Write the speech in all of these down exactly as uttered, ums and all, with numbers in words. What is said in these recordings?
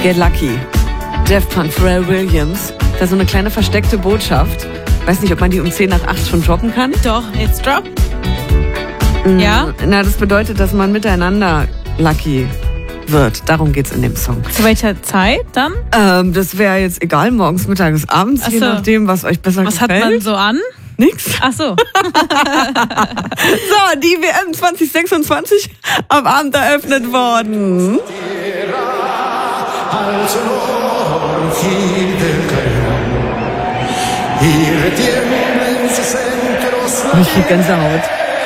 Get Lucky. Daft Punk, Pharrell Williams. Da ist so eine kleine versteckte Botschaft. Weiß nicht, ob man die um zehn nach acht schon droppen kann. Doch, jetzt drop. Mhm. Ja? Na, das bedeutet, dass man miteinander lucky wird. Darum geht's in dem Song. Zu welcher Zeit dann? Ähm, das wäre jetzt egal, morgens, mittags, abends, Ach je so. nachdem, was euch besser Was gefällt. hat man so an? Nix. Ach so. So, die W M zwanzig sechsundzwanzig am Abend eröffnet worden. Ich krieg Gänsehaut.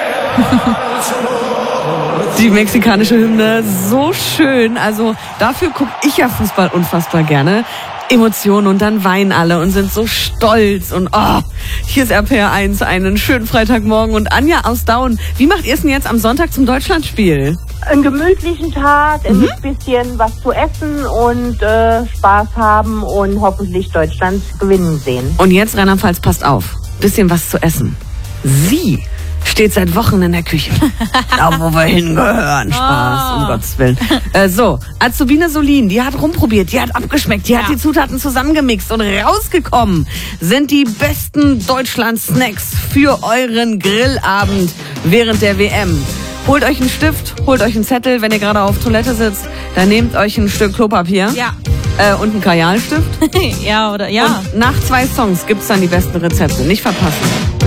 Die mexikanische Hymne, so schön. Also dafür gucke ich ja Fußball unfassbar gerne. Emotionen und dann weinen alle und sind so stolz und oh, hier ist R P R eins, einen schönen Freitagmorgen und Anja aus Daun. Wie macht ihr es denn jetzt am Sonntag zum Deutschlandspiel? Einen gemütlichen Tag, ein mhm. bisschen was zu essen und äh, Spaß haben und hoffentlich Deutschland gewinnen sehen. Und jetzt, Rheinland-Pfalz, passt auf, bisschen was zu essen. Sie steht seit Wochen in der Küche. Da, wo wir hingehören. Spaß, um Gottes Willen. Äh, so, Azubine Solin, die hat rumprobiert, die hat abgeschmeckt, die ja. hat die Zutaten zusammengemixt und rausgekommen sind die besten Deutschland-Snacks für euren Grillabend während der W M. Holt euch einen Stift, holt euch einen Zettel, wenn ihr gerade auf Toilette sitzt, dann nehmt euch ein Stück Klopapier. Ja. Äh, und einen Kajalstift. ja, oder ja. Und nach zwei Songs gibt's dann die besten Rezepte. Nicht verpassen.